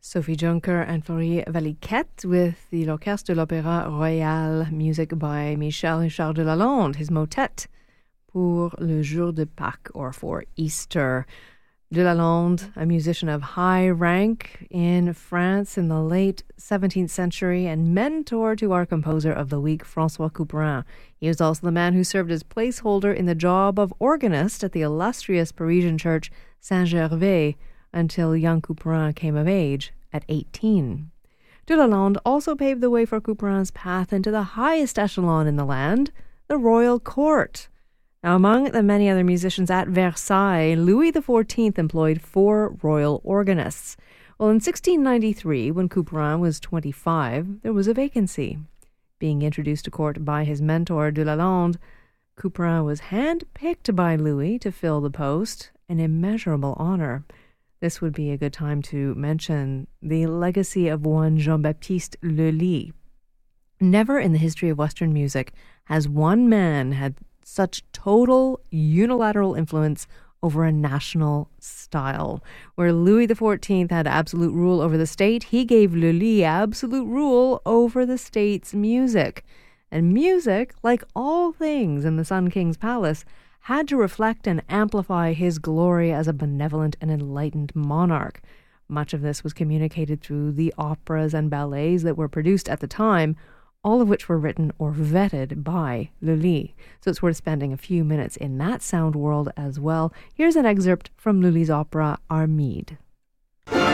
Sophie Juncker and Florie Valiquette with the L'Orchestre de l'Opéra Royal, music by Michel Richard de Lalande, his motet pour le jour de Pâques, or for Easter. De Lalande, a musician of high rank in France in the late 17th century and mentor to our composer of the week, François Couperin. He was also the man who served as placeholder in the job of organist at the illustrious Parisian church Saint-Gervais until young Couperin came of age at 18. De Lalande also paved the way for Couperin's path into the highest echelon in the land, the royal court. Now, among the many other musicians at Versailles, Louis XIV employed 4 royal organists. Well, in 1693, when Couperin was 25, there was a vacancy. Being introduced to court by his mentor, De Lalande, Couperin was hand-picked by Louis to fill the post, an immeasurable honor. This would be a good time to mention the legacy of one Jean-Baptiste Lully. Never in the history of Western music has one man had such total unilateral influence over a national style. Where Louis XIV had absolute rule over the state, he gave Lully absolute rule over the state's music. And music, like all things in the Sun King's palace, had to reflect and amplify his glory as a benevolent and enlightened monarch. Much of this was communicated through the operas and ballets that were produced at the time, all of which were written or vetted by Lully. So it's worth spending a few minutes in that sound world as well. Here's an excerpt from Lully's opera Armide.